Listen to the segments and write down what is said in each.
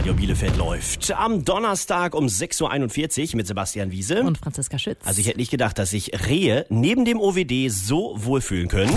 Radio Bielefeld läuft. Am Donnerstag um 6.41 Uhr mit Sebastian Wiese. Und Franziska Schütz. Also ich hätte nicht gedacht, dass sich Rehe neben dem OWD so wohlfühlen können.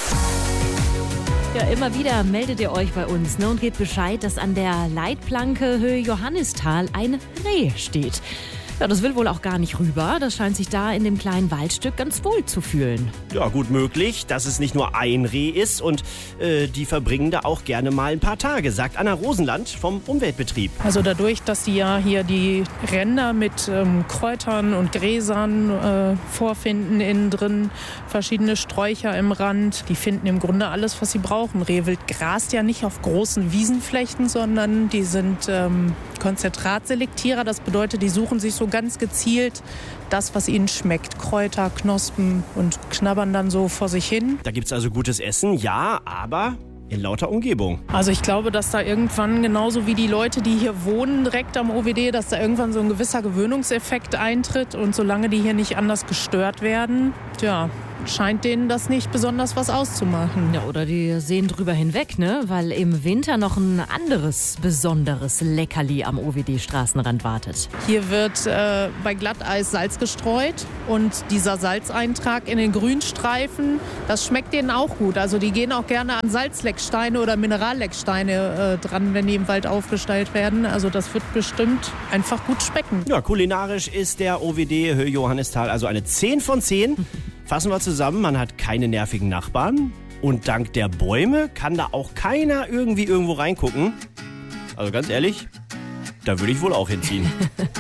Ja, immer wieder meldet ihr euch bei uns und gebt Bescheid, dass an der Leitplanke Höhe Johannisthal ein Reh steht. Ja, das will wohl auch gar nicht rüber. Das scheint sich da in dem kleinen Waldstück ganz wohl zu fühlen. Ja, gut möglich, dass es nicht nur ein Reh ist und die verbringen da auch gerne mal ein paar Tage, sagt Anna Rosenland vom Umweltbetrieb. Also dadurch, dass die ja hier die Ränder mit Kräutern und Gräsern vorfinden, innen drin verschiedene Sträucher im Rand, die finden im Grunde alles, was sie brauchen. Rehwild grast ja nicht auf großen Wiesenflächen, sondern die sind Konzentratselektierer. Das bedeutet, die suchen sich so ganz gezielt das, was ihnen schmeckt. Kräuter, Knospen und knabbern dann so vor sich hin. Da gibt's also gutes Essen, ja, aber in lauter Umgebung. Also ich glaube, dass da irgendwann, genauso wie die Leute, die hier wohnen, direkt am OWD, dass da irgendwann so ein gewisser Gewöhnungseffekt eintritt. Und solange die hier nicht anders gestört werden, ja, scheint denen das nicht besonders was auszumachen. Ja, oder die sehen drüber hinweg, ne? Weil im Winter noch ein anderes besonderes Leckerli am OWD-Straßenrand wartet. Hier wird bei Glatteis Salz gestreut und dieser Salzeintrag in den Grünstreifen, das schmeckt denen auch gut. Also die gehen auch gerne an Salzlecksteine oder Minerallecksteine dran, wenn die im Wald aufgestellt werden. Also das wird bestimmt einfach gut schmecken. Ja, kulinarisch ist der OWD Höhe Johannisthal also eine 10 von 10. Fassen wir zusammen, man hat keine nervigen Nachbarn und dank der Bäume kann da auch keiner irgendwie irgendwo reingucken. Also ganz ehrlich, da würde ich wohl auch hinziehen.